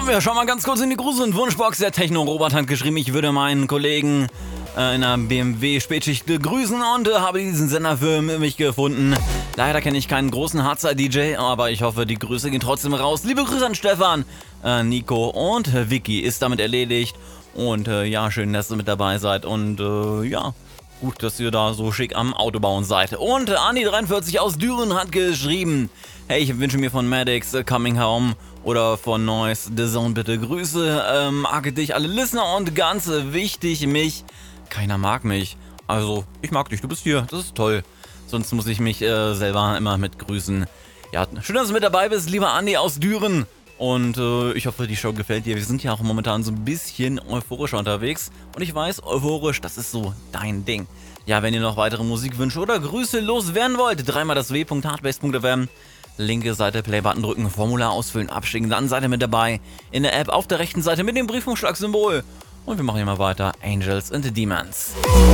Schauen wir mal ganz kurz in die Grüße- und Wunschbox. Der Techno-Robert hat geschrieben, ich würde meinen Kollegen in einer BMW-Spätschicht grüßen und habe diesen Sender für mich gefunden. Leider kenne ich keinen großen Hardstyle-DJ, aber ich hoffe, die Grüße gehen trotzdem raus. Liebe Grüße an Stefan, Nico und Vicky. Ist damit erledigt. Und ja, schön, dass ihr mit dabei seid. Und ja, gut, dass ihr da so schick am Autobauen seid. Und Andi43 aus Düren hat geschrieben, hey, ich wünsche mir von Maddox Coming Home oder von Noise The Zone bitte Grüße. Mag dich alle Listener und ganz wichtig mich. Keiner mag mich. Also, ich mag dich, du bist hier, das ist toll. Sonst muss ich mich selber immer mit grüßen. Ja, schön, dass du mit dabei bist, lieber Andi aus Düren. Und ich hoffe, die Show gefällt dir. Wir sind ja auch momentan so ein bisschen euphorischer unterwegs. Und ich weiß, euphorisch, das ist so dein Ding. Ja, wenn ihr noch weitere Musikwünsche oder Grüße loswerden wollt, dreimal das w.hardbase.fm. Linke Seite, Playbutton drücken, Formular ausfüllen, abschicken, dann seid ihr mit dabei. In der App auf der rechten Seite mit dem Briefumschlagsymbol. Und wir machen hier mal weiter. Angels and Demons.